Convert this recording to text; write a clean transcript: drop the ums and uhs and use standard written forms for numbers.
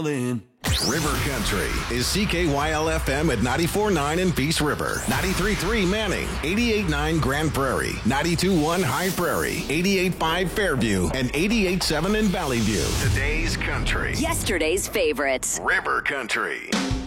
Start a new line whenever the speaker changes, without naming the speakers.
call in.
River Country is CKYL FM at 94.9 in Peace River, 93.3 Manning, 88.9 Grand Prairie, 92.1 High Prairie, 88.5 Fairview, and 88.7 in Valley View. Today's country.
Yesterday's favorites.
River Country.